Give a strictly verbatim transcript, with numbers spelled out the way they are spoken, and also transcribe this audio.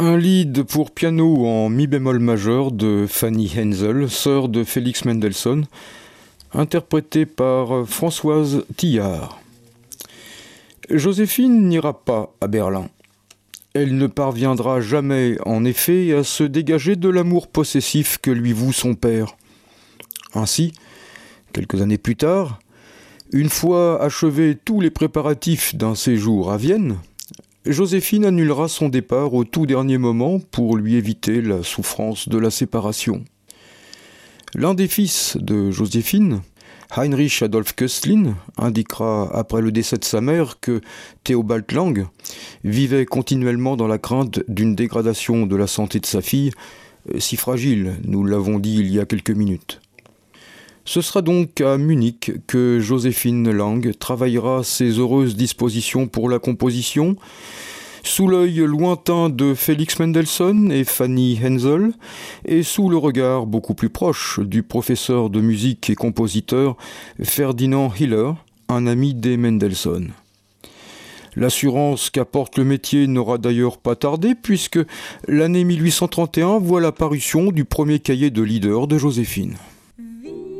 Un lied pour piano en mi bémol majeur de Fanny Hensel, sœur de Félix Mendelssohn, interprété par Françoise Tillard. Joséphine n'ira pas à Berlin. Elle ne parviendra jamais, en effet, à se dégager de l'amour possessif que lui voue son père. Ainsi, quelques années plus tard, une fois achevés tous les préparatifs d'un séjour à Vienne, Joséphine annulera son départ au tout dernier moment pour lui éviter la souffrance de la séparation. L'un des fils de Joséphine, Heinrich Adolf Köstlin, indiquera après le décès de sa mère que Theobald Lang vivait continuellement dans la crainte d'une dégradation de la santé de sa fille, si fragile, nous l'avons dit il y a quelques minutes. Ce sera donc à Munich que Joséphine Lang travaillera ses heureuses dispositions pour la composition, sous l'œil lointain de Félix Mendelssohn et Fanny Hensel, et sous le regard beaucoup plus proche du professeur de musique et compositeur Ferdinand Hiller, un ami des Mendelssohn. L'assurance qu'apporte le métier n'aura d'ailleurs pas tardé, puisque l'année mille huit cent trente et un voit la parution du premier cahier de leader de Joséphine.